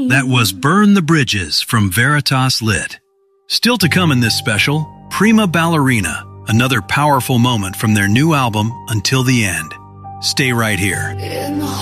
That was Burn the Bridges from Veritas Lit. Still to come in this special, Prima Ballerina, another powerful moment from their new album, Until the End. Stay right here.